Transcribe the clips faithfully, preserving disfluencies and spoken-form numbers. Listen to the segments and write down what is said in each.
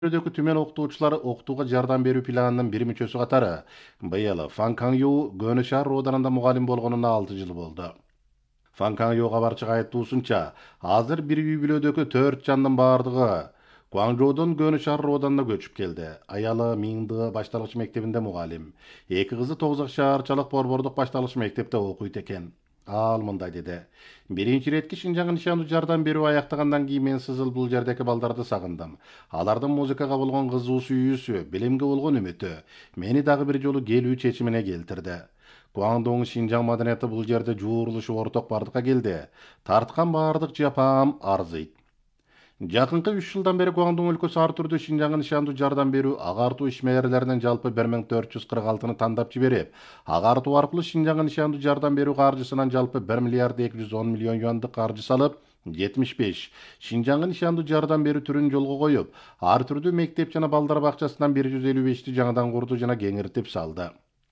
Өлкөдөгү түмен окутуучулар окутууга жардам берүү планынын бир мүчөсү катары быйыл Фан Каңю Көнү шаар рооданында мугалим болгонуна алты жыл болду. Фан Каңю кабарчыга айткуусунча, азыр бир үй бүлөдөгү төрт жандын баардыгы Гуаңжоудон Көнү шаар рооданына көчүп келди. Аялы Миңды башталгыч мектебинде мугалим. Эки кызы Тогузак шаарчалык борбордук башталгыч мектепте окуйт экен. Ал мындай деди. Биринчи иретки Шинжаңга нишандуу жардам берүү аяктагандан кийин мен сызыл бул жердеки балдарды сагындым. Алардын музыкага болгон кызуу сүйүүсү, билимге болгон үмүтү мени дагы бир жолу келүү чечимине келтирди. Гуаңдоң Шинжаң маданияты бул жерде жуурулушу орток бардыкка келди. Тарткан баардык жапаам арзыйт. Жакынкы үч жылдан бери Гуаңдоң өлкөсү ар түрдүү Шинжаңга нишандуу жардам берүү агартуу ишмерлеринен жалпы бир миң төрт жүз кырк алтыны тандап жиберип, агартуу аркылуу Шинжаңга нишандуу жардам берүү каржысынан жалпы бир миллиард эки жүз он миллион юандык каржы салып, жетимиш беш Шинжаңга нишандуу жардам берүү түрүн жолго коюп, ар түрдүү мектеп жана балдар бакчасынан бир жүз элүү бешти жаңадан курду жана кеңиртип салды.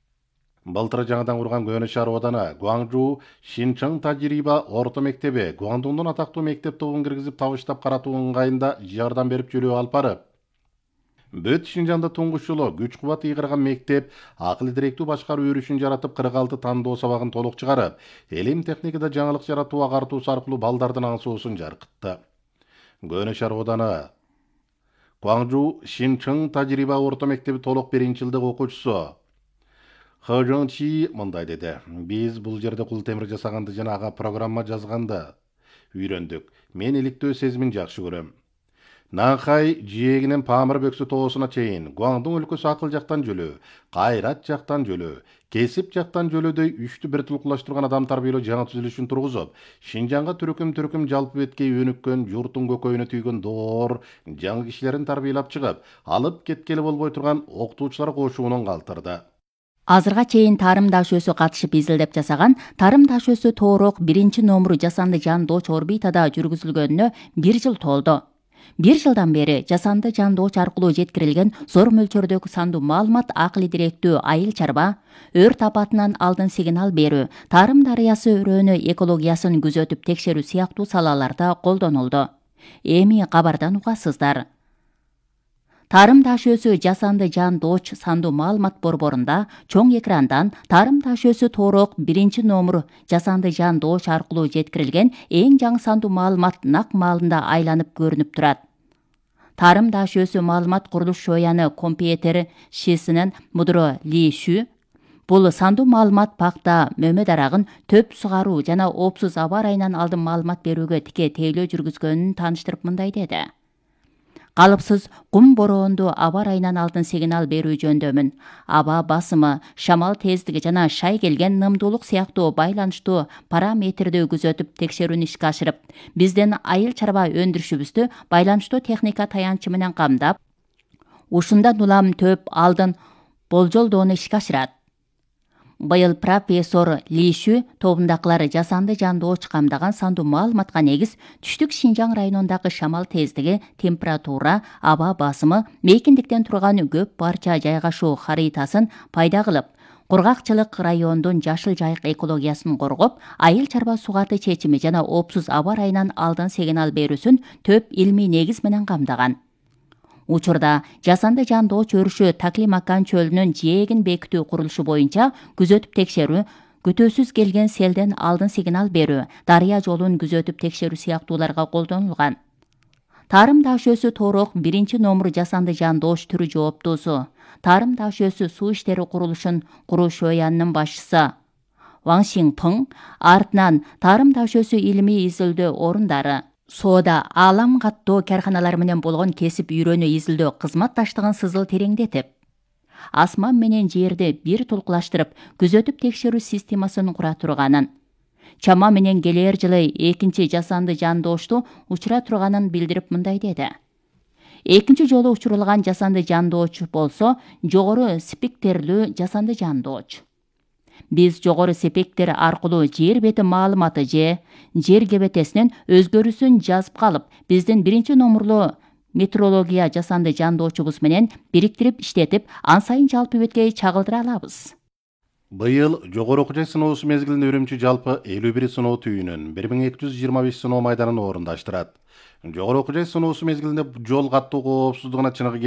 Былтыр жаңадан курган Көнү шаар ооданы Гуаңжу Шинчың тажриба орто мектеби Гуаңдоңдон атактуу мектеп тобун киргизип табыштап каратуу ыңгайында жардам берип жүрүү алып барып, бүт Шинжаңда туңгуч жолу күч кубат ыйгырган мектеп акыл идиректүү башкаруу өрүшүн жаратып кырк алты тандоо сабагын толук чыгарып, элим техникада жаңылык жаратуу агартуусу аркылуу балдардын аңсоосун жаркытты. Көнү шаар ооданы Гуаңжу Шинчың тажриба орто мектеби толук биринчи жылдык окуучусу Хожон Чи мындай деди. Биз бул жерде кул темир жасаганды жана ага программа жазганды үйрөндүк. Мен иликтөө сезимин жакшы көрөм. Нанхай жиегинен Памыр бөксү тоосуна чейин Гуаңдоң өлкөсү акыл жактан жөлөө, кайрат жактан жөлөө, кесип жактан жөлөөдөй үчтү бир тулкулаштырган адам тарбиялоо жаңы түзүлүшүн тургузуп, Шинжаңга түркүм-түркүм жалпы беткей өнүккөн, журттун көкөйүнө түйгөн доор жаңы кишилерин тарбиялап чыгып, алып кеткели болбой турган окутуучулар кошуунун калтырды. Азырга чейин тарым дашөөсү катышып изилдеп жасаган тарым дашөөсү тоорок биринчи номуру жасанды жандооч орбитада жүргүзүлгөнүнө бир жыл толду. Бир жылдан бери жасанды жандооч аркылуу жеткирилген зор мөлчөрдөгү сандуу маалымат акыл идиректүү айыл чарба, өрт апатынан алдын сигнал берүү, тарым дарыясы өрөөнү экологиясын күзөтүп текшерүү сыяктуу салаларда колдонулду. Эми кабардан угасыздар. Тарым дашөөсү жасанды жандооч сандуу маалымат борборунда чоң экрандан тарым дашөөсү тоорок биринчи номуру жасанды жандооч аркылуу жеткирилген эң жаңы сандуу маалымат нак маалында айланып көрүнүп турат. Тарым дашөөсү маалымат курулуш шояны компьютер шисинен Мудро Ли Шү бул сандуу маалымат пакта, мөмө дарагын төп сугаруу жана оопсуз аба ырайынан алдын маалымат берүүгө тике тейлөө жүргүзгөнүн тааныштырып мындай деди. Калыпсыз кум бороонду аба ырайынан алдын сигнал берүү жөндөмүн, аба басымы, шамал тездиги жана шай келген нымдуулук сыяктуу байланыштуу параметрди күзөтүп текшерүүнү ишке ашырып, биздин айыл чарба өндүрүшүбүздү байланыштуу техника таянчы менен камдап, ушундан улам төп алдын болжолдоону ишке ашырат. Быйыл профессор Ли Шү тобундакылар жасанды жандооч камдаган сандуу маалыматка негиз түштүк Шинжаң районундагы шамал тездиги, температура, аба басымы, мейкиндиктен турган көп парча жайгашуу харитасын пайда кылып, кургакчылык райондун жашыл жайык экологиясын коргоп, айыл чарба сугаты чечими жана оопсуз аба ырайынан алдын сигнал берүүсүн төп илмий негиз менен камдаган. Учурда жасанды жандооч өрүшү Таклимакан чөлүнүн жээгин бекитүү курулушу боюнча күзөтүп текшерүү, күтүүсүз келген селден алдын сигнал берүү, дарыя жолун күзөтүп текшерүү сыяктууларга колдонулган. Тарым дашөөсү тоорок биринчи номуру жасанды жандооч түрү жооптуусу, тарым дашөөсү суу иштери курулушун куруу шоянынын башчысы Ван Сиңпың, артынан тарым дашөөсү илимий изилдөө орундары, соода, аалам каттоо карканалары менен болгон кесип үйрөнүү изилдөө кызматташтыгын сызыл тереңдетип, асман менен жерди бир тулкулаштырып күзөтүп текшерүү системасын кура турганын, чама менен келер жылы экинчи жасанды жандоошту учура турганын билдирип мындай деди. Экинчи жолу учурулган жасанды жандооч болсо жогору спектрлүү жасанды жандооч. Биз жогору спектр аркылуу жер бети маалыматы же жер кебетесинин өзгөрүүсүн жазып калып, биздин биринчи номурлуу метеорология жасанды жандоочубуз менен бириктирип иштетип, ан сайын жалпы беткей чагылдыра алабыз. Быйыл жогору окуу жай сыноосу мезгилинде Үрүмчү жалпы элүү бир сыноо түйүнүн бир миң эки жүз жыйырма беш сыноо майданын орундаштырат. Жогору окуу жай сыноосу мезгилинде жол каттуу коопсуздугуна чыныгы